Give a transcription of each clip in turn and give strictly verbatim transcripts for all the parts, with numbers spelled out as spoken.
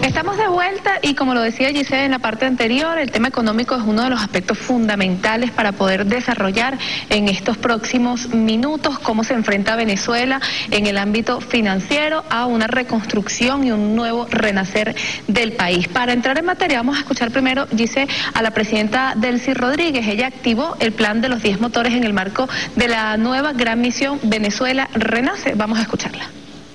Estamos de vuelta y como lo decía Giselle en la parte anterior, el tema económico es uno de los aspectos fundamentales para poder desarrollar en estos próximos minutos cómo se enfrenta Venezuela en el ámbito financiero a una reconstrucción y un nuevo renacer del país. Para entrar en materia vamos a escuchar primero, Giselle, a la presidenta Delcy Rodríguez. Ella activó el plan de los diez motores en el marco de la nueva gran misión Venezuela Renace. Vamos a escucharla.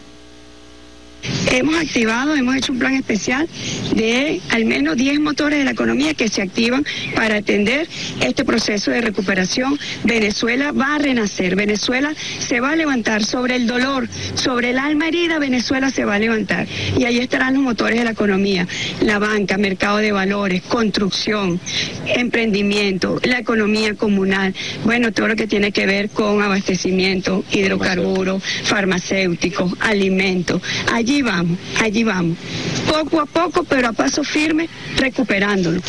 Hemos activado, hemos hecho un plan especial de al menos diez motores de la economía que se activan para atender este proceso de recuperación. Venezuela va a renacer, Venezuela se va a levantar sobre el dolor, sobre el alma herida. Venezuela se va a levantar y ahí estarán los motores de la economía, la banca, mercado de valores, construcción, emprendimiento, la economía comunal, bueno, todo lo que tiene que ver con abastecimiento, hidrocarburos, farmacéuticos, alimentos. Allí vamos, allí vamos, poco a poco, pero a paso firme, recuperándolo.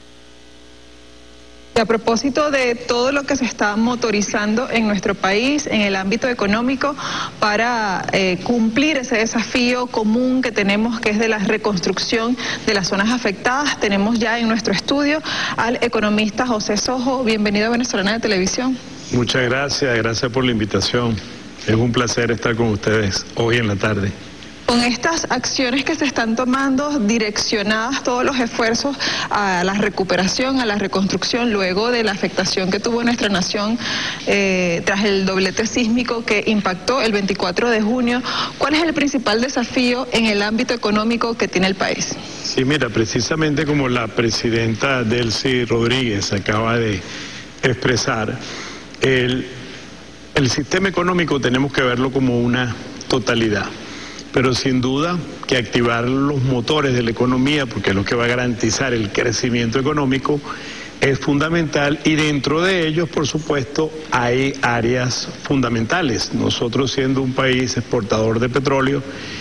A propósito de todo lo que se está motorizando en nuestro país, en el ámbito económico, para eh, cumplir ese desafío común que tenemos, que es de la reconstrucción de las zonas afectadas, tenemos ya en nuestro estudio al economista José Sojo. Bienvenido a Venezolana de Televisión. Muchas gracias, gracias por la invitación. Es un placer estar con ustedes hoy en la tarde. Con estas acciones que se están tomando, direccionadas todos los esfuerzos a la recuperación, a la reconstrucción, luego de la afectación que tuvo nuestra nación eh, tras el doblete sísmico que impactó el veinticuatro de junio, ¿cuál es el principal desafío en el ámbito económico que tiene el país? Sí, mira, precisamente como la presidenta Delcy Rodríguez acaba de expresar, el, el sistema económico tenemos que verlo como una totalidad. Pero sin duda que activar los motores de la economía, porque es lo que va a garantizar el crecimiento económico, es fundamental, y dentro de ellos, por supuesto, hay áreas fundamentales. Nosotros, siendo un país exportador de petróleo,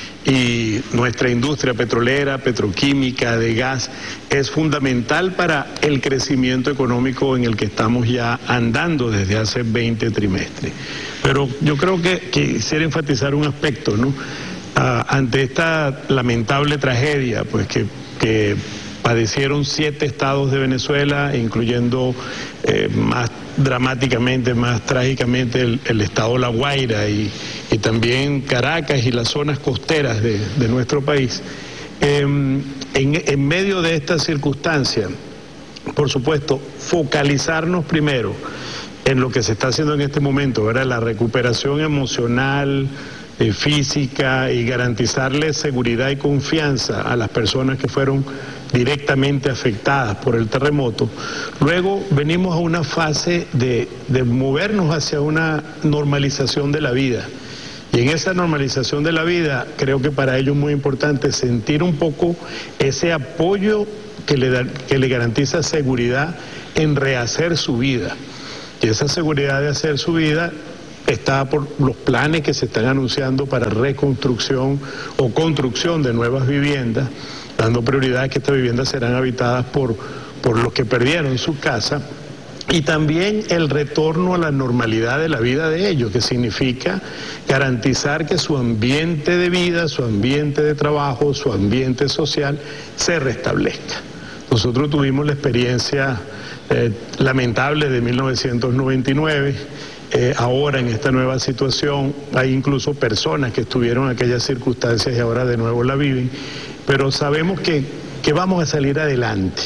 y nuestra industria petrolera, petroquímica, de gas, es fundamental para el crecimiento económico en el que estamos ya andando desde hace veinte trimestres. Pero yo creo que, que quisiera enfatizar un aspecto, ¿no? Uh, ante esta lamentable tragedia, pues que, que padecieron siete estados de Venezuela, incluyendo eh, más dramáticamente, más trágicamente el, el estado La Guaira y, y también Caracas y las zonas costeras de, de nuestro país. Eh, en, en medio de esta circunstancia, por supuesto, focalizarnos primero en lo que se está haciendo en este momento, ¿verdad? La recuperación emocional, Eh, física, y garantizarle seguridad y confianza a las personas que fueron directamente afectadas por el terremoto. Luego venimos a una fase de, de movernos hacia una normalización de la vida. Y en esa normalización de la vida, creo que para ello es muy importante sentir un poco ese apoyo que le, da, que le garantiza seguridad en rehacer su vida. Y esa seguridad de hacer su vida está por los planes que se están anunciando para reconstrucción o construcción de nuevas viviendas, dando prioridad a que estas viviendas serán habitadas por, por los que perdieron su casa, y también el retorno a la normalidad de la vida de ellos, que significa garantizar que su ambiente de vida, su ambiente de trabajo, su ambiente social se restablezca. Nosotros tuvimos la experiencia eh, lamentable de mil novecientos noventa y nueve, Eh, ahora en esta nueva situación hay incluso personas que estuvieron en aquellas circunstancias y ahora de nuevo la viven, pero sabemos que, que vamos a salir adelante.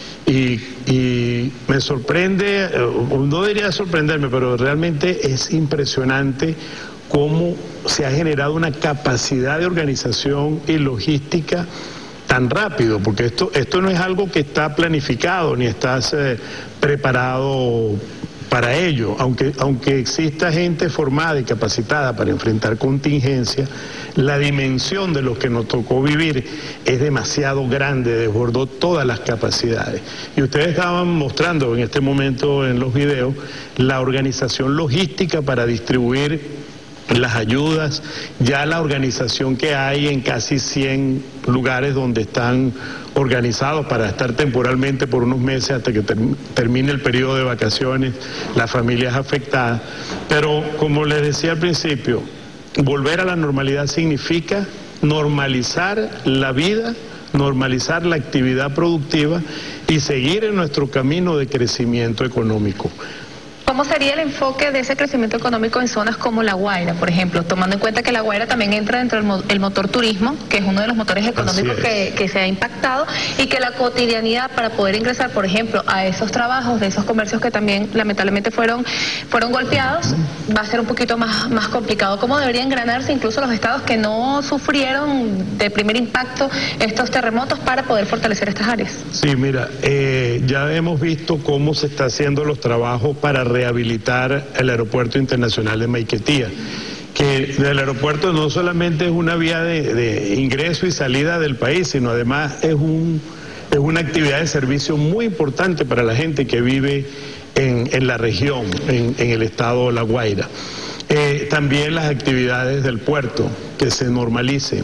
Y, y me sorprende, no debería sorprenderme, pero realmente es impresionante cómo se ha generado una capacidad de organización y logística tan rápido, porque esto, esto no es algo que está planificado ni estás eh, preparado para ello, aunque, aunque exista gente formada y capacitada para enfrentar contingencias, la dimensión de lo que nos tocó vivir es demasiado grande, desbordó todas las capacidades. Y ustedes estaban mostrando en este momento en los videos la organización logística para distribuir las ayudas, ya la organización que hay en casi cien lugares donde están organizados para estar temporalmente por unos meses hasta que ter termine el periodo de vacaciones, las familias afectadas. Pero como les decía al principio, volver a la normalidad significa normalizar la vida normalizar la actividad productiva y seguir en nuestro camino de crecimiento económico. ¿Cómo sería el enfoque de ese crecimiento económico en zonas como La Guaira, por ejemplo, tomando en cuenta que La Guaira también entra dentro del mo el motor turismo, que es uno de los motores económicos que, que se ha impactado, y que la cotidianidad para poder ingresar, por ejemplo, a esos trabajos de esos comercios que también lamentablemente fueron, fueron golpeados, va a ser un poquito más, más complicado? ¿Cómo deberían engranarse incluso los estados que no sufrieron de primer impacto estos terremotos para poder fortalecer estas áreas? Sí, mira, eh, ya hemos visto cómo se está haciendo los trabajos para rehabilitar el aeropuerto internacional de Maiquetía, que el aeropuerto no solamente es una vía de, de ingreso y salida del país, sino además es, un, es una actividad de servicio muy importante para la gente que vive en, en la región, en, en el estado de La Guaira. Eh, también las actividades del puerto, que se normalicen.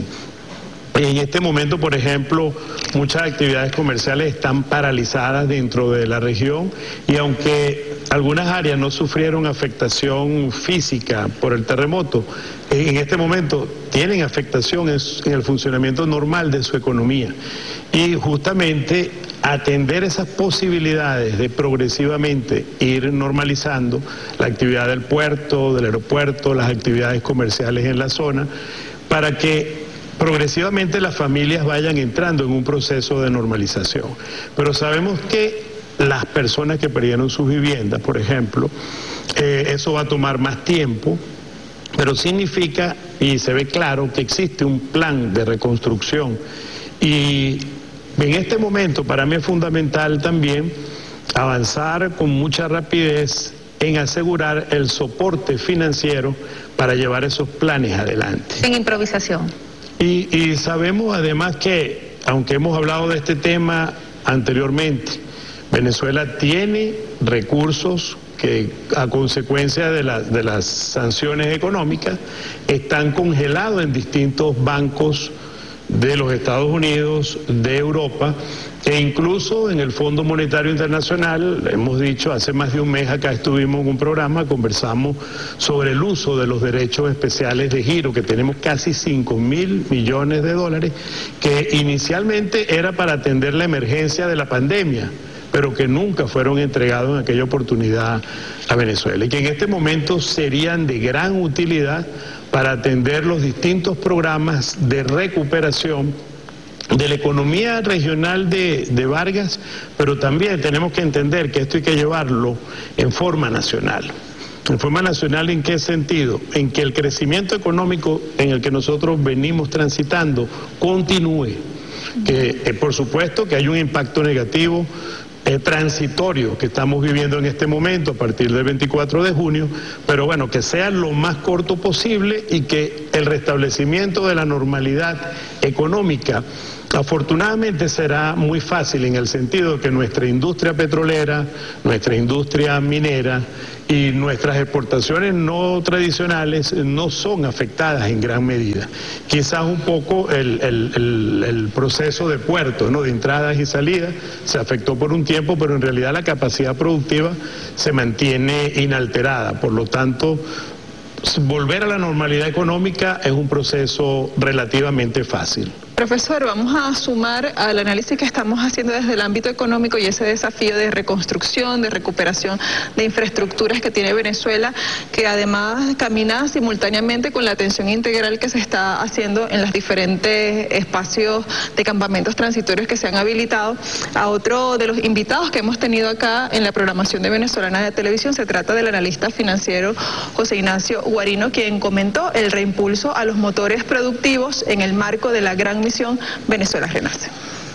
En este momento, por ejemplo, muchas actividades comerciales están paralizadas dentro de la región, y aunque algunas áreas no sufrieron afectación física por el terremoto, en este momento tienen afectación en el funcionamiento normal de su economía. Y justamente atender esas posibilidades de progresivamente ir normalizando la actividad del puerto, del aeropuerto, las actividades comerciales en la zona, para que progresivamente las familias vayan entrando en un proceso de normalización. Pero sabemos que las personas que perdieron sus viviendas, por ejemplo, eh, eso va a tomar más tiempo, pero significa, y se ve claro, que existe un plan de reconstrucción. Y en este momento para mí es fundamental también avanzar con mucha rapidez en asegurar el soporte financiero para llevar esos planes adelante. En improvisación. Y, y sabemos además que, aunque hemos hablado de este tema anteriormente, Venezuela tiene recursos que a consecuencia de, la, de las sanciones económicas están congelados en distintos bancos de los Estados Unidos, de Europa, e incluso en el Fondo Monetario Internacional. Hemos dicho, hace más de un mes acá estuvimos en un programa, conversamos sobre el uso de los derechos especiales de giro, que tenemos casi cinco mil millones de dólares, que inicialmente era para atender la emergencia de la pandemia, pero que nunca fueron entregados en aquella oportunidad a Venezuela, y que en este momento serían de gran utilidad para atender los distintos programas de recuperación de la economía regional de, de Vargas, pero también tenemos que entender que esto hay que llevarlo en forma nacional. ¿En forma nacional en qué sentido? En que el crecimiento económico en el que nosotros venimos transitando continúe, que eh, por supuesto que hay un impacto negativo Eh, transitorio que estamos viviendo en este momento a partir del veinticuatro de junio, pero bueno, que sea lo más corto posible y que el restablecimiento de la normalidad económica afortunadamente será muy fácil, en el sentido de que nuestra industria petrolera, nuestra industria minera y nuestras exportaciones no tradicionales no son afectadas en gran medida. Quizás un poco el, el, el, el proceso de puerto, ¿no?, de entradas y salidas se afectó por un tiempo, pero en realidad la capacidad productiva se mantiene inalterada. Por lo tanto, volver a la normalidad económica es un proceso relativamente fácil. Profesor, vamos a sumar al análisis que estamos haciendo desde el ámbito económico y ese desafío de reconstrucción, de recuperación de infraestructuras que tiene Venezuela, que además camina simultáneamente con la atención integral que se está haciendo en los diferentes espacios de campamentos transitorios que se han habilitado. A otro de los invitados que hemos tenido acá en la programación de Venezolana de Televisión, se trata del analista financiero José Ignacio Guarino, quien comentó el reimpulso a los motores productivos en el marco de la gran misión Venezuela Renace.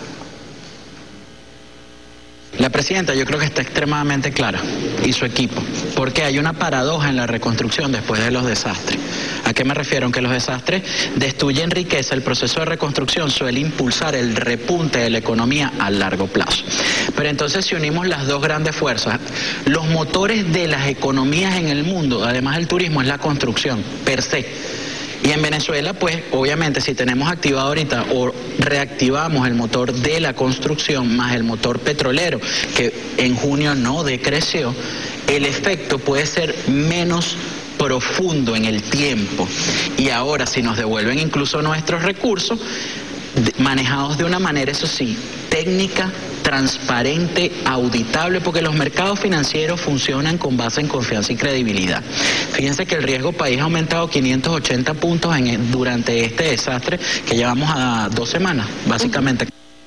La presidenta yo creo que está extremadamente clara, y su equipo, porque hay una paradoja en la reconstrucción después de los desastres. ¿A qué me refiero? Que los desastres destruyen riqueza, el proceso de reconstrucción suele impulsar el repunte de la economía a largo plazo. Pero entonces, si unimos las dos grandes fuerzas, los motores de las economías en el mundo, además del turismo, es la construcción per se. Y en Venezuela, pues, obviamente, si tenemos activado ahorita o reactivamos el motor de la construcción más el motor petrolero, que en junio no decreció, el efecto puede ser menos profundo en el tiempo. Y ahora, si nos devuelven incluso nuestros recursos, manejados de una manera, eso sí, técnica, transparente, auditable, porque los mercados financieros funcionan con base en confianza y credibilidad. Fíjense que el riesgo país ha aumentado quinientos ochenta puntos en, durante este desastre que llevamos a dos semanas, básicamente.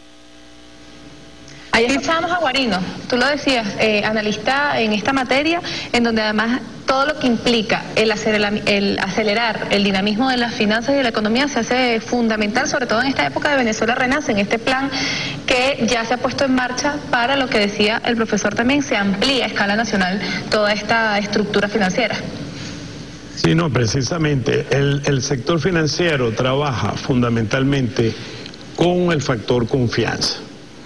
Ahí escuchábamos a Guarino, tú lo decías, eh, analista en esta materia, en donde además todo lo que implica el acelerar, el acelerar el dinamismo de las finanzas y de la economía se hace fundamental, sobre todo en esta época de Venezuela Renace, en este plan que ya se ha puesto en marcha para lo que decía el profesor también, se amplía a escala nacional toda esta estructura financiera. Sí, no, precisamente el, el sector financiero trabaja fundamentalmente con el factor confianza.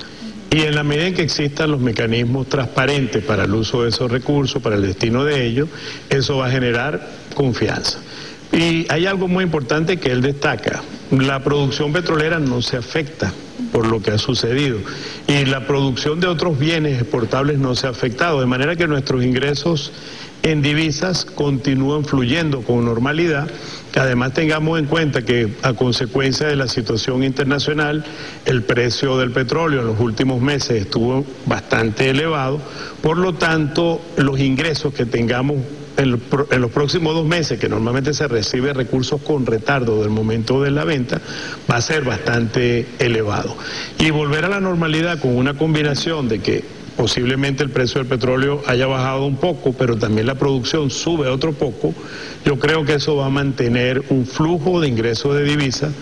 Y en la medida en que existan los mecanismos transparentes para el uso de esos recursos, para el destino de ellos, eso va a generar confianza. Y hay algo muy importante que él destaca: la producción petrolera no se afecta por lo que ha sucedido y la producción de otros bienes exportables no se ha afectado, de manera que nuestros ingresos en divisas continúan fluyendo con normalidad. Además, tengamos en cuenta que a consecuencia de la situación internacional, el precio del petróleo en los últimos meses estuvo bastante elevado, por lo tanto, los ingresos que tengamos en los, en los próximos dos meses, que normalmente se recibe recursos con retardo del momento de la venta, va a ser bastante elevado. Y volver a la normalidad con una combinación de que posiblemente el precio del petróleo haya bajado un poco, pero también la producción sube otro poco, yo creo que eso va a mantener un flujo de ingresos de divisas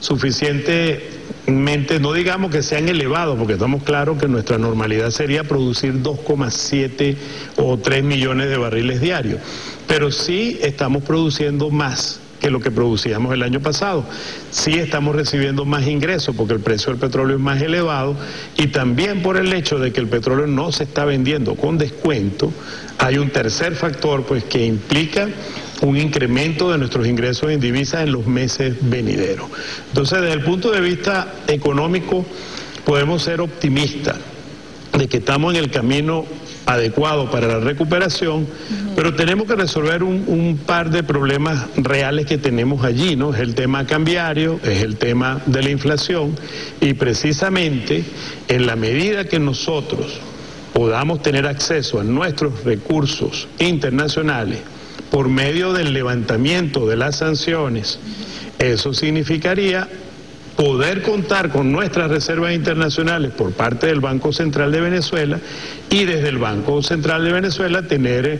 suficientemente, no digamos que sean elevados, porque estamos claros que nuestra normalidad sería producir dos coma siete o tres millones de barriles diarios, pero sí estamos produciendo más que lo que producíamos el año pasado. Sí estamos recibiendo más ingresos porque el precio del petróleo es más elevado y también por el hecho de que el petróleo no se está vendiendo con descuento, hay un tercer factor pues que implica un incremento de nuestros ingresos en divisas en los meses venideros. Entonces, desde el punto de vista económico, podemos ser optimistas de que estamos en el camino adecuado para la recuperación, uh-huh. pero tenemos que resolver un, un par de problemas reales que tenemos allí, ¿no? Es el tema cambiario, es el tema de la inflación, y precisamente en la medida que nosotros podamos tener acceso a nuestros recursos internacionales por medio del levantamiento de las sanciones, eso significaría poder contar con nuestras reservas internacionales por parte del Banco Central de Venezuela y desde el Banco Central de Venezuela tener,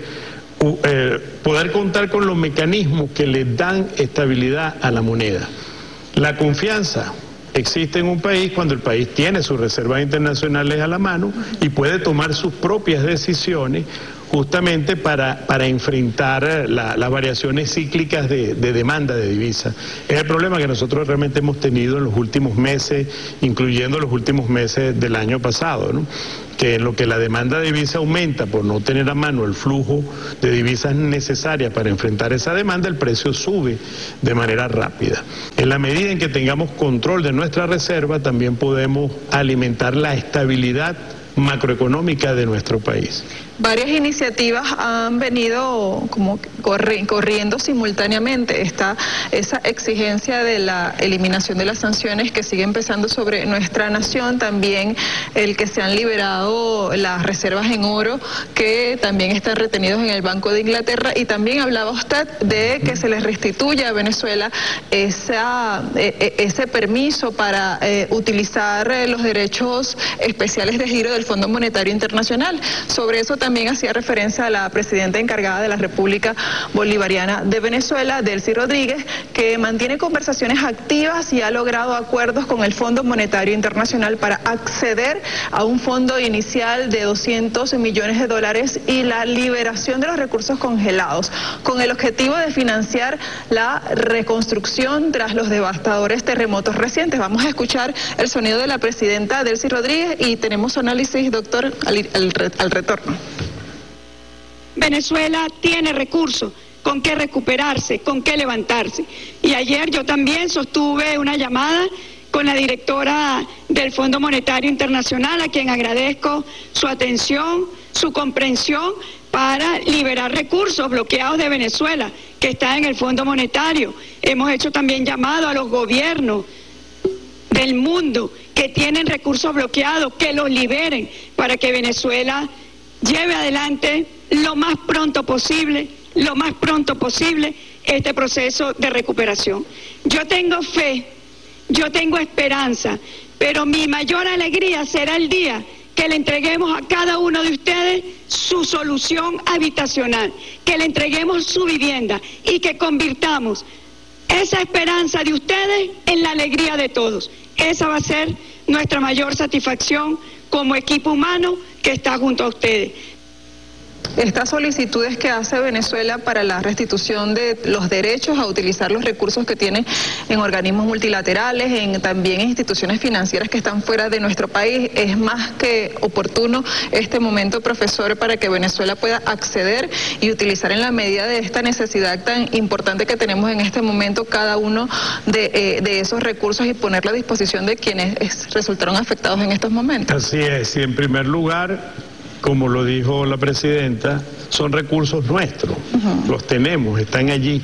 eh, poder contar con los mecanismos que le dan estabilidad a la moneda. La confianza existe en un país cuando el país tiene sus reservas internacionales a la mano y puede tomar sus propias decisiones justamente para, para enfrentar la, las variaciones cíclicas de, de demanda de divisas. Es el problema que nosotros realmente hemos tenido en los últimos meses, incluyendo los últimos meses del año pasado, ¿no? Que en lo que la demanda de divisa aumenta por no tener a mano el flujo de divisas necesarias para enfrentar esa demanda, el precio sube de manera rápida. En la medida en que tengamos control de nuestra reserva, también podemos alimentar la estabilidad macroeconómica de nuestro país. Varias iniciativas han venido como corri corriendo simultáneamente. Está esa exigencia de la eliminación de las sanciones que sigue empezando sobre nuestra nación, también el que se han liberado las reservas en oro que también están retenidos en el Banco de Inglaterra, y también hablaba usted de que se les restituya a Venezuela esa, eh, ese permiso para eh, utilizar eh, los derechos especiales de giro del Fondo Monetario Internacional. Sobre eso también También hacía referencia a la presidenta encargada de la República Bolivariana de Venezuela, Delcy Rodríguez, que mantiene conversaciones activas y ha logrado acuerdos con el Fondo Monetario Internacional para acceder a un fondo inicial de doscientos millones de dólares y la liberación de los recursos congelados, con el objetivo de financiar la reconstrucción tras los devastadores terremotos recientes. Vamos a escuchar el sonido de la presidenta Delcy Rodríguez y tenemos su análisis, doctor, al, al, al retorno. Venezuela tiene recursos con qué recuperarse, con qué levantarse. Y ayer yo también sostuve una llamada con la directora del Fondo Monetario Internacional, a quien agradezco su atención, su comprensión para liberar recursos bloqueados de Venezuela, que está en el Fondo Monetario. Hemos hecho también llamado a los gobiernos del mundo que tienen recursos bloqueados, que los liberen para que Venezuela lleve adelante lo más pronto posible, lo más pronto posible este proceso de recuperación. Yo tengo fe, yo tengo esperanza, pero mi mayor alegría será el día que le entreguemos a cada uno de ustedes su solución habitacional, que le entreguemos su vivienda y que convirtamos esa esperanza de ustedes en la alegría de todos. Esa va a ser nuestra mayor satisfacción como equipo humano que está junto a ustedes. Estas solicitudes que hace Venezuela para la restitución de los derechos a utilizar los recursos que tiene en organismos multilaterales, en también instituciones financieras que están fuera de nuestro país, es más que oportuno este momento, profesor, para que Venezuela pueda acceder y utilizar en la medida de esta necesidad tan importante que tenemos en este momento cada uno de, eh, de esos recursos y ponerla a disposición de quienes es, resultaron afectados en estos momentos. Así es, y en primer lugar, como lo dijo la presidenta, son recursos nuestros, uh-huh. Los tenemos, están allí,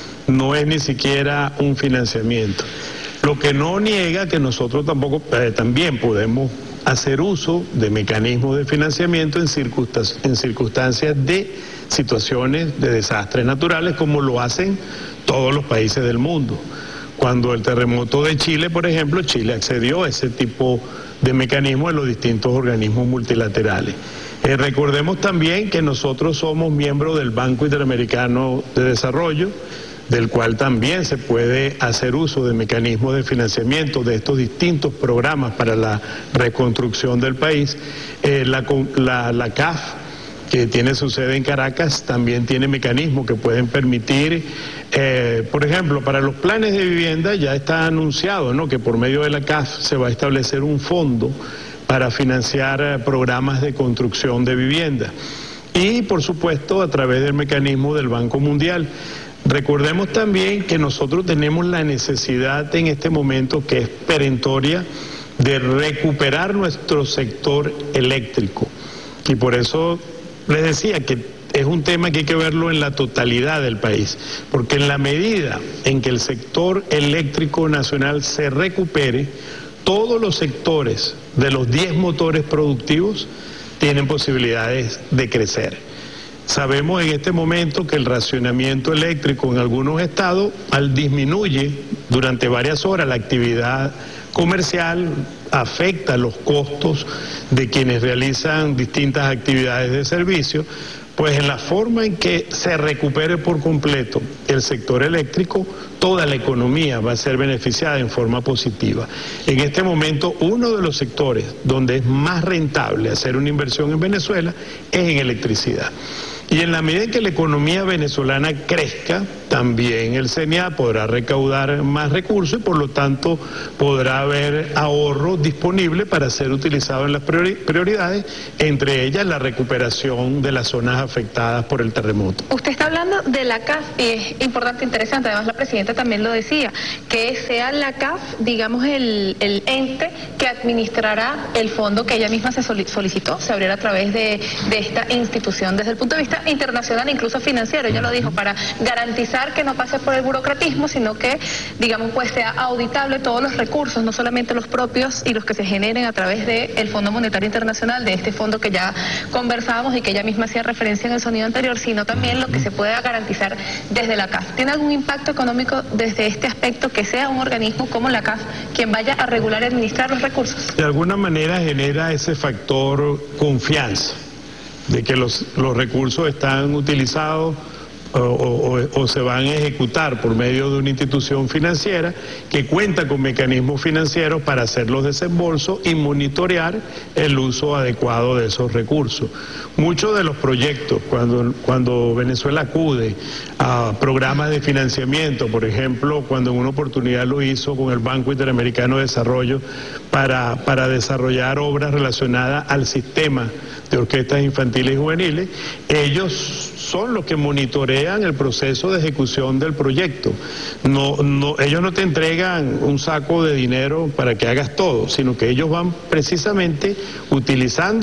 no es ni siquiera un financiamiento. Lo que no niega que nosotros tampoco eh, también podemos hacer uso de mecanismos de financiamiento en, circunstan- en circunstancias de situaciones de desastres naturales, como lo hacen todos los países del mundo. Cuando el terremoto de Chile, por ejemplo, Chile accedió a ese tipo de mecanismos en los distintos organismos multilaterales. Eh, recordemos también que nosotros somos miembros del Banco Interamericano de Desarrollo, del cual también se puede hacer uso de mecanismos de financiamiento de estos distintos programas para la reconstrucción del país. Eh, la, la, la C A F, que tiene su sede en Caracas, también tiene mecanismos que pueden permitir, eh, por ejemplo, para los planes de vivienda ya está anunciado, ¿no?, que por medio de la C A F se va a establecer un fondo para financiar eh, programas de construcción de vivienda. Y, por supuesto, a través del mecanismo del Banco Mundial. Recordemos también que nosotros tenemos la necesidad en este momento, que es perentoria, de recuperar nuestro sector eléctrico. Y por eso les decía que es un tema que hay que verlo en la totalidad del país, porque en la medida en que el sector eléctrico nacional se recupere, todos los sectores de los diez motores productivos tienen posibilidades de crecer. Sabemos en este momento que el racionamiento eléctrico en algunos estados, al disminuye durante varias horas la actividad comercial, afecta los costos de quienes realizan distintas actividades de servicio, pues en la forma en que se recupere por completo el sector eléctrico, toda la economía va a ser beneficiada en forma positiva. En este momento, uno de los sectores donde es más rentable hacer una inversión en Venezuela es en electricidad. Y en la medida en que la economía venezolana crezca, también el C N A podrá recaudar más recursos y por lo tanto podrá haber ahorro disponible para ser utilizado en las priori- prioridades, entre ellas la recuperación de las zonas afectadas por el terremoto. Usted está hablando de la C A F y es importante, interesante, además la presidenta también lo decía, que sea la C A F, digamos, el, el ente que administrará el fondo que ella misma se solicitó, se abriera a través de, de esta institución desde el punto de vista internacional, incluso financiero, ella lo dijo, para garantizar que no pase por el burocratismo, sino que, digamos, pues sea auditable todos los recursos, no solamente los propios y los que se generen a través del Fondo Monetario Internacional, de este fondo que ya conversábamos y que ella misma hacía referencia en el sonido anterior, sino también lo que se pueda garantizar desde la C A F. ¿Tiene algún impacto económico desde este aspecto, que sea un organismo como la C A F quien vaya a regular y administrar los recursos? De alguna manera genera ese factor confianza, de que los, los recursos están utilizados o, o, o se van a ejecutar por medio de una institución financiera que cuenta con mecanismos financieros para hacer los desembolsos y monitorear el uso adecuado de esos recursos. Muchos de los proyectos, cuando, cuando Venezuela acude a programas de financiamiento, por ejemplo, cuando en una oportunidad lo hizo con el Banco Interamericano de Desarrollo para, para desarrollar obras relacionadas al sistema de orquestas infantiles y juveniles, ellos son los que monitorean el proceso de ejecución del proyecto. No, no, ellos no te entregan un saco de dinero para que hagas todo, sino que ellos van precisamente utilizando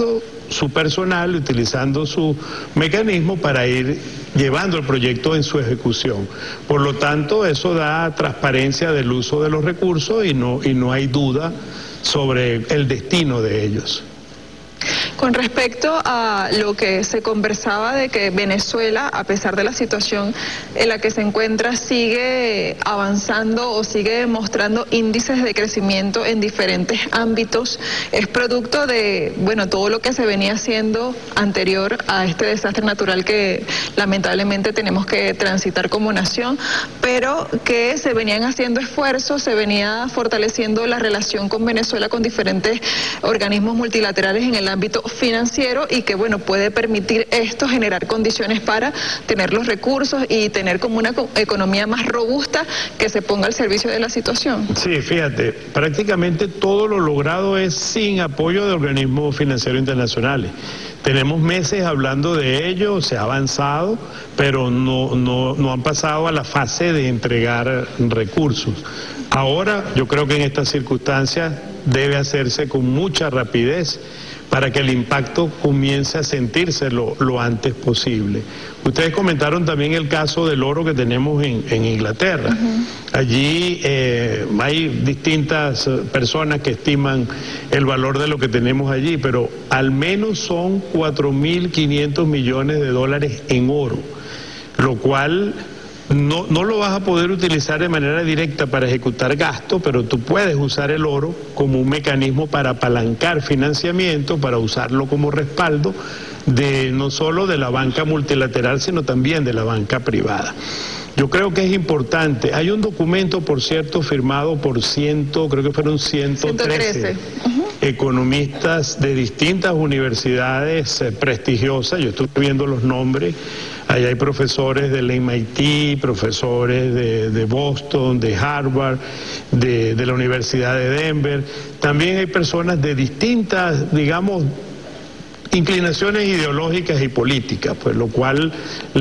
su personal, utilizando su mecanismo para ir llevando el proyecto en su ejecución. Por lo tanto, eso da transparencia del uso de los recursos y no, y no hay duda sobre el destino de ellos. Con respecto a lo que se conversaba de que Venezuela, a pesar de la situación en la que se encuentra, sigue avanzando o sigue mostrando índices de crecimiento en diferentes ámbitos, es producto de, bueno, todo lo que se venía haciendo anterior a este desastre natural que lamentablemente tenemos que transitar como nación, pero que se venían haciendo esfuerzos, se venía fortaleciendo la relación con Venezuela con diferentes organismos multilaterales en el ámbito financiero y que, bueno, puede permitir esto generar condiciones para tener los recursos y tener como una economía más robusta que se ponga al servicio de la situación. Sí, fíjate, prácticamente todo lo logrado es sin apoyo de organismos financieros internacionales. Tenemos meses hablando de ello, se ha avanzado, pero no, no, no han pasado a la fase de entregar recursos. Ahora, yo creo que en estas circunstancias debe hacerse con mucha rapidez para que el impacto comience a sentirse lo, lo antes posible. Ustedes comentaron también el caso del oro que tenemos en, en Inglaterra. Uh-huh. Allí eh, hay distintas personas que estiman el valor de lo que tenemos allí, pero al menos son cuatro mil quinientos millones de dólares en oro, lo cual No, no lo vas a poder utilizar de manera directa para ejecutar gastos, pero tú puedes usar el oro como un mecanismo para apalancar financiamiento, para usarlo como respaldo de no solo de la banca multilateral, sino también de la banca privada. Yo creo que es importante. Hay un documento, por cierto, firmado por ciento, creo que fueron ciento trece uh-huh. economistas de distintas universidades eh, prestigiosas. Yo estoy viendo los nombres. Allá hay profesores del M I T, profesores de, de Boston, de Harvard, de, de la Universidad de Denver. También hay personas de distintas, digamos, inclinaciones ideológicas y políticas, pues lo cual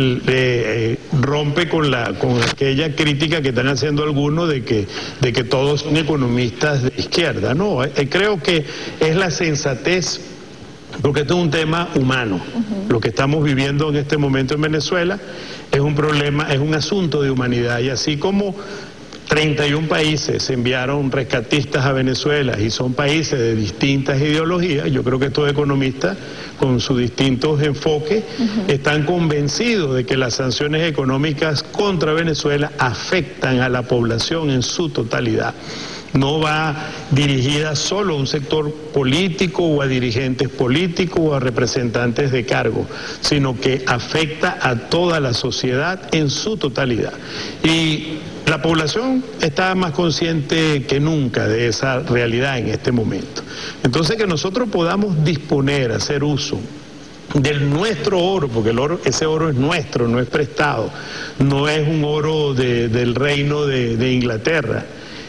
eh, rompe con la con aquella crítica que están haciendo algunos de que de que todos son economistas de izquierda. No, eh, creo que es la sensatez, porque esto es un tema humano. Uh-huh. Lo que estamos viviendo en este momento en Venezuela es un problema, es un asunto de humanidad, y así como treinta y un países enviaron rescatistas a Venezuela y son países de distintas ideologías, yo creo que estos economistas, con sus distintos enfoques, uh-huh. están convencidos de que las sanciones económicas contra Venezuela afectan a la población en su totalidad. No va dirigida solo a un sector político o a dirigentes políticos o a representantes de cargo, sino que afecta a toda la sociedad en su totalidad. Y la población está más consciente que nunca de esa realidad en este momento. Entonces, que nosotros podamos disponer, hacer uso del nuestro oro, porque el oro, ese oro es nuestro, no es prestado, no es un oro de, del reino de, de Inglaterra.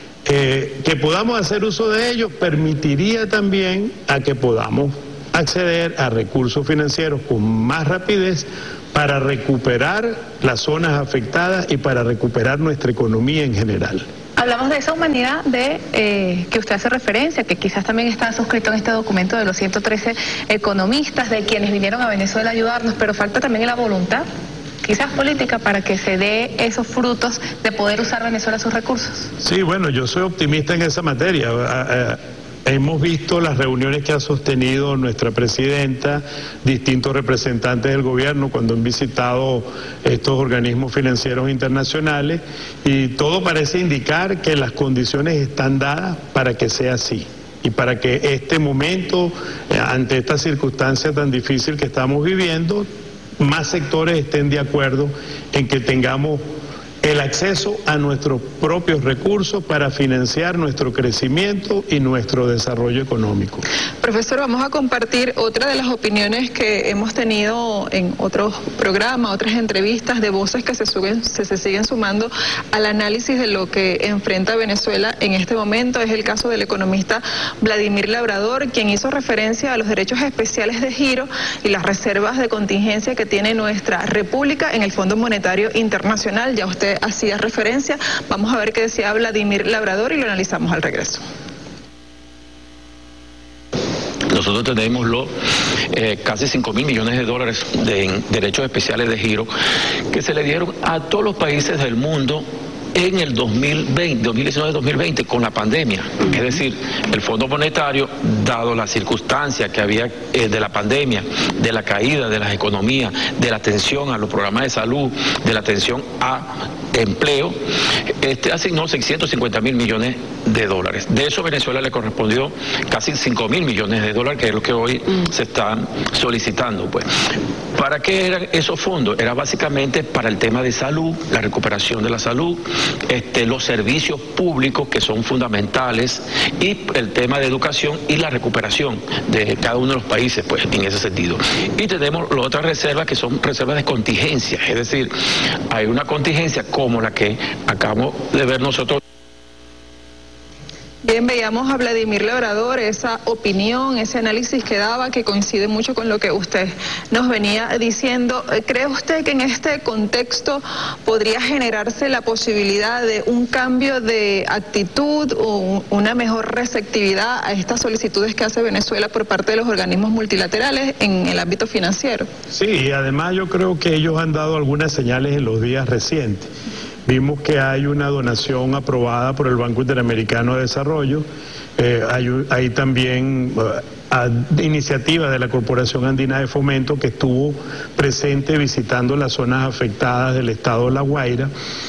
Eh, que podamos hacer uso de ellos permitiría también a que podamos acceder a recursos financieros con más rapidez para recuperar las zonas afectadas y para recuperar nuestra economía en general. Hablamos de esa humanidad de eh, que usted hace referencia, que quizás también está suscrito en este documento de los ciento trece economistas, de quienes vinieron a Venezuela a ayudarnos, pero falta también la voluntad, quizás política, para que se dé esos frutos de poder usar Venezuela sus recursos. Sí, bueno, yo soy optimista en esa materia. Hemos visto las reuniones que ha sostenido nuestra presidenta, distintos representantes del gobierno cuando han visitado estos organismos financieros internacionales, y todo parece indicar que las condiciones están dadas para que sea así. Y para que este momento, ante esta circunstancia tan difícil que estamos viviendo, más sectores estén de acuerdo en que tengamos el acceso a nuestros propios recursos para financiar nuestro crecimiento y nuestro desarrollo económico. Profesor, vamos a compartir otra de las opiniones que hemos tenido en otros programas, otras entrevistas de voces que se, suben, se, se siguen sumando al análisis de lo que enfrenta Venezuela en este momento. Es el caso del economista Vladimir Labrador, quien hizo referencia a los derechos especiales de giro y las reservas de contingencia que tiene nuestra República en el Fondo Monetario Internacional. Ya usted hacía referencia. Vamos a ver qué decía Vladimir Labrador y lo analizamos al regreso. nosotros tenemos los eh, casi cinco mil millones de dólares de en derechos especiales de giro que se le dieron a todos los países del mundo en el dos mil veinte, dos mil diecinueve dos mil veinte con la pandemia. Es decir, el Fondo Monetario, dado las circunstancias que había eh, de la pandemia, de la caída de las economías, de la atención a los programas de salud, de la atención a empleo, este asignó seiscientos cincuenta mil millones de dólares. De eso Venezuela le correspondió casi cinco mil millones de dólares, que es lo que hoy mm. se están solicitando. Pues, ¿para qué eran esos fondos? Era básicamente para el tema de salud, la recuperación de la salud, este, los servicios públicos que son fundamentales y el tema de educación y la recuperación de cada uno de los países, pues, en ese sentido. Y tenemos las otras reservas que son reservas de contingencia, es decir, hay una contingencia como la que acabamos de ver nosotros. Bien, veíamos a Vladimir Labrador, esa opinión, ese análisis que daba, que coincide mucho con lo que usted nos venía diciendo. ¿Cree usted que en este contexto podría generarse la posibilidad de un cambio de actitud o una mejor receptividad a estas solicitudes que hace Venezuela por parte de los organismos multilaterales en el ámbito financiero? Sí, y además yo creo que ellos han dado algunas señales en los días recientes. Vimos que hay una donación aprobada por el Banco Interamericano de Desarrollo, eh, hay, hay también uh, iniciativa de la Corporación Andina de Fomento que estuvo presente visitando las zonas afectadas del estado de La Guaira.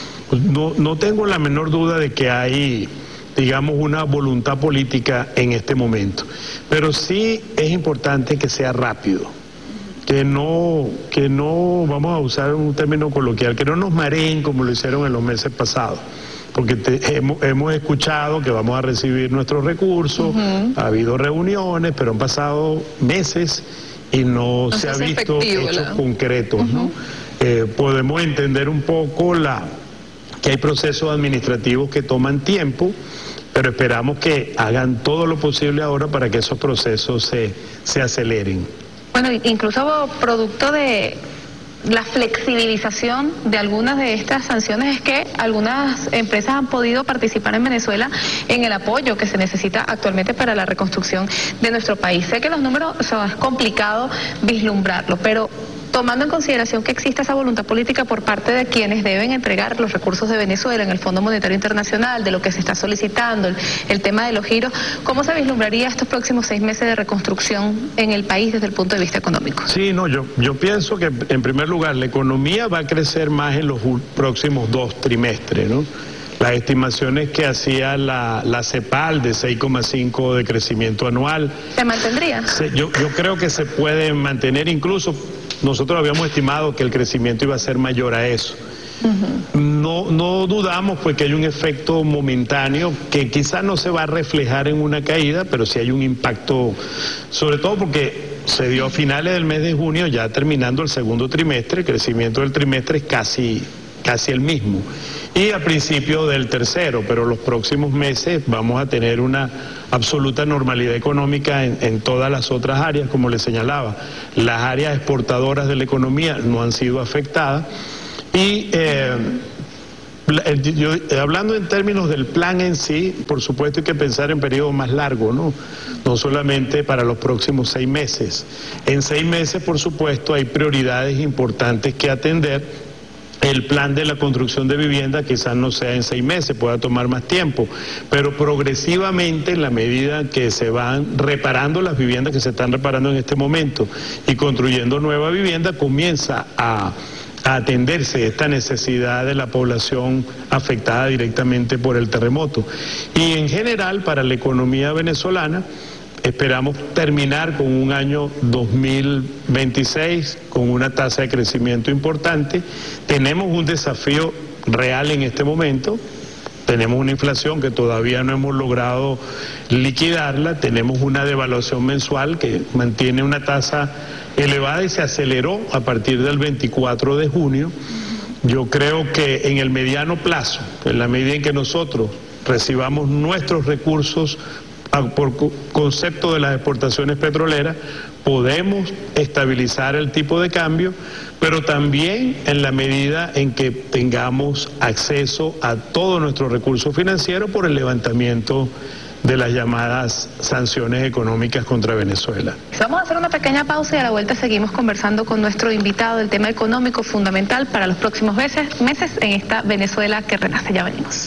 No, no tengo la menor duda de que hay, digamos, una voluntad política en este momento, pero sí es importante que sea rápido. Que no, que no, vamos a usar un término coloquial, que no nos mareen como lo hicieron en los meses pasados, porque te, hemos, hemos escuchado que vamos a recibir nuestros recursos, uh-huh. ha habido reuniones, pero han pasado meses y no, no se ha visto hechos la... concretos, uh-huh. ¿no? Eh, podemos entender un poco la que hay procesos administrativos que toman tiempo, pero esperamos que hagan todo lo posible ahora para que esos procesos se, se aceleren. Bueno, incluso producto de la flexibilización de algunas de estas sanciones es que algunas empresas han podido participar en Venezuela en el apoyo que se necesita actualmente para la reconstrucción de nuestro país. Sé que los números, o sea, es complicado vislumbrarlo, pero tomando en consideración que existe esa voluntad política por parte de quienes deben entregar los recursos de Venezuela en el Fondo Monetario Internacional, de lo que se está solicitando, el, el tema de los giros, ¿cómo se vislumbraría estos próximos seis meses de reconstrucción en el país desde el punto de vista económico? Sí, no, yo, yo pienso que en primer lugar la economía va a crecer más en los próximos dos trimestres, ¿no? Las estimaciones que hacía la, la CEPAL de seis coma cinco de crecimiento anual. ¿Se mantendría? Se, yo, yo creo que se puede mantener, incluso nosotros habíamos estimado que el crecimiento iba a ser mayor a eso. Uh-huh. No, no dudamos pues que hay un efecto momentáneo que quizás no se va a reflejar en una caída, pero sí hay un impacto, sobre todo porque se dio a finales del mes de junio, ya terminando el segundo trimestre, el crecimiento del trimestre es casi, casi el mismo. Y a principio del tercero, pero los próximos meses vamos a tener una absoluta normalidad económica en, en todas las otras áreas, como les señalaba. Las áreas exportadoras de la economía no han sido afectadas. Y eh, yo, hablando en términos del plan en sí, por supuesto hay que pensar en periodos más largos, ¿no? No solamente para los próximos seis meses. En seis meses, por supuesto, hay prioridades importantes que atender. El plan de la construcción de vivienda quizás no sea en seis meses, pueda tomar más tiempo, pero progresivamente, en la medida que se van reparando las viviendas que se están reparando en este momento y construyendo nueva vivienda, comienza a, a atenderse esta necesidad de la población afectada directamente por el terremoto. Y en general, para la economía venezolana, esperamos terminar con un año dos mil veintiséis con una tasa de crecimiento importante. Tenemos un desafío real en este momento. Tenemos una inflación que todavía no hemos logrado liquidarla. Tenemos una devaluación mensual que mantiene una tasa elevada y se aceleró a partir del veinticuatro de junio. Yo creo que en el mediano plazo, en la medida en que nosotros recibamos nuestros recursos por concepto de las exportaciones petroleras, podemos estabilizar el tipo de cambio, pero también en la medida en que tengamos acceso a todos nuestros recursos financieros por el levantamiento de las llamadas sanciones económicas contra Venezuela. Vamos a hacer una pequeña pausa y a la vuelta seguimos conversando con nuestro invitado del tema económico fundamental para los próximos meses, meses en esta Venezuela que renace. Ya venimos.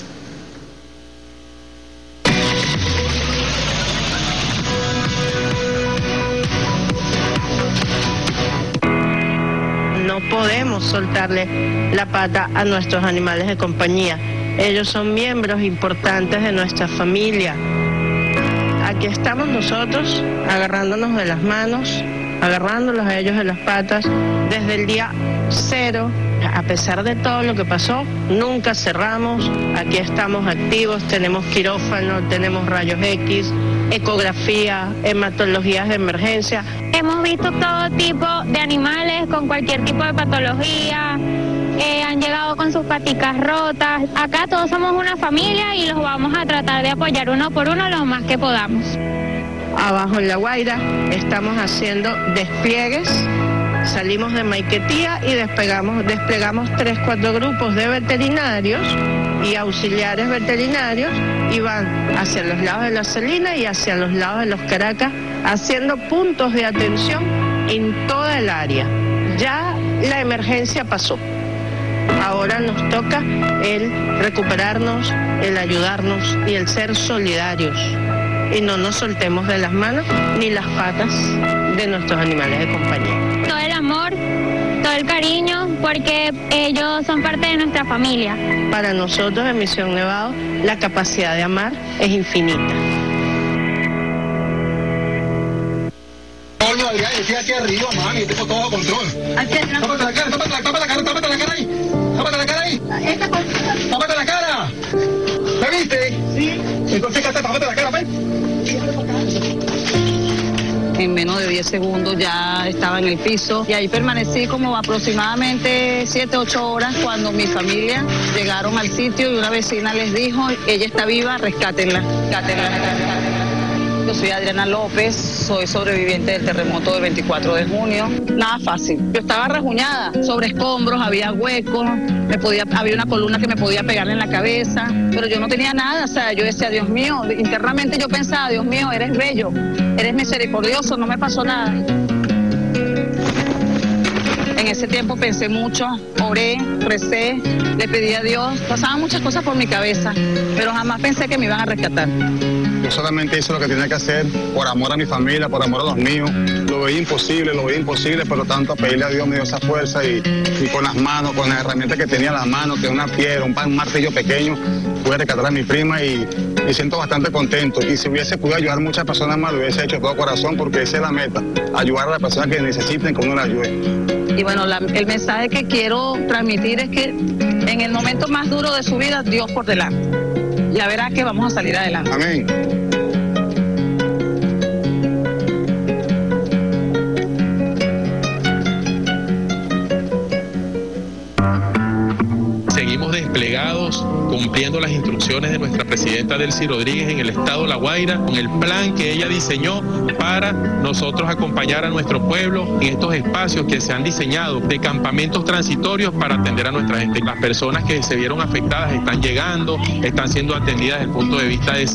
No podemos soltarle la pata a nuestros animales de compañía. Ellos son miembros importantes de nuestra familia. Aquí estamos nosotros agarrándonos de las manos, agarrándolos a ellos de las patas desde el día cero. A pesar de todo lo que pasó, nunca cerramos. Aquí estamos activos, tenemos quirófano, tenemos rayos X, ecografía, hematologías de emergencia. Hemos visto todo tipo de animales con cualquier tipo de patología, eh, han llegado con sus paticas rotas. Acá todos somos una familia y los vamos a tratar de apoyar uno por uno lo más que podamos. Abajo en La Guaira estamos haciendo despliegues. Salimos de Maiquetía y despegamos, desplegamos tres, cuatro grupos de veterinarios y auxiliares veterinarios y van hacia los lados de La Salina y hacia los lados de Los Caracas, haciendo puntos de atención en toda el área. Ya la emergencia pasó. Ahora nos toca el recuperarnos, el ayudarnos y el ser solidarios. Y no nos soltemos de las manos ni las patas de nuestros animales de compañía. Todo el amor, todo el cariño, porque ellos son parte de nuestra familia. Para nosotros en Misión Nevado, la capacidad de amar es infinita. Coño, Adrián, estoy aquí arriba, mami, tengo todo control. Tápate la cara, tápate la, tápate la cara, tápate la cara ahí. Tápate la cara ahí. Tápate la cara. ¿Me viste? Sí. Entonces, tápate la cara, pues. En menos de diez segundos ya estaba en el piso y ahí permanecí como aproximadamente siete, ocho horas cuando mi familia llegaron al sitio y una vecina les dijo, ella está viva, rescátenla, rescátenla. Yo soy Adriana López, soy sobreviviente del terremoto del veinticuatro de junio. Nada fácil. Yo estaba rajuñada sobre escombros, había huecos, me podía, había una columna que me podía pegarle en la cabeza, pero yo no tenía nada. O sea, yo decía, Dios mío, internamente yo pensaba, Dios mío, eres bello, eres misericordioso, no me pasó nada. En ese tiempo pensé mucho, oré, recé, le pedí a Dios, pasaban muchas cosas por mi cabeza, pero jamás pensé que me iban a rescatar. Yo solamente hice lo que tenía que hacer por amor a mi familia, por amor a los míos. Lo veía imposible, lo veía imposible, pero tanto a pedirle a Dios me dio esa fuerza y, y con las manos, con las herramientas que tenía en las manos, que una piedra, un, un martillo pequeño, pude rescatar a mi prima y me siento bastante contento. Y si hubiese podido ayudar a muchas personas más, lo hubiese hecho de todo corazón porque esa es la meta, ayudar a las personas que necesiten que uno las ayude. Y bueno, la, el mensaje que quiero transmitir es que en el momento más duro de su vida, Dios por delante. Ya verá que vamos a salir adelante. Amén. Seguimos desplegados, cumpliendo las instrucciones de nuestra presidenta Delcy Rodríguez en el estado La Guaira, con el plan que ella diseñó para nosotros acompañar a nuestro pueblo en estos espacios que se han diseñado de campamentos transitorios para atender a nuestra gente. Las personas que se vieron afectadas están llegando, están siendo atendidas desde el punto de vista de